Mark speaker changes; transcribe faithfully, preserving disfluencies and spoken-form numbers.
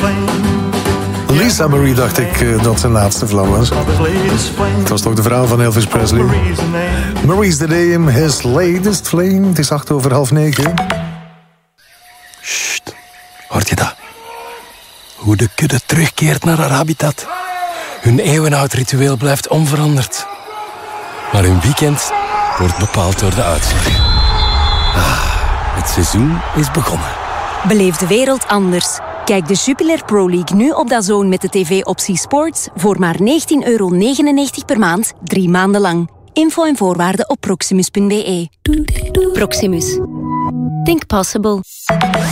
Speaker 1: Lisa Marie dacht ik uh, dat zijn laatste vlam was. Het was toch de vrouw van Elvis Presley. Marie's the name, his latest flame. Het is acht over half negen.
Speaker 2: Sst, hoort je dat? Hoe de kudde terugkeert naar haar habitat. Hun eeuwenoud ritueel blijft onveranderd. Maar hun weekend wordt bepaald door de uitslag. Ah, het seizoen is begonnen.
Speaker 3: Beleef de wereld anders. Kijk de Jupiler Pro League nu op DAZN met de tv-optie Sports voor maar negentien euro negenennegentig per maand, drie maanden lang. Info en voorwaarden op proximus punt be. Proximus. Think possible.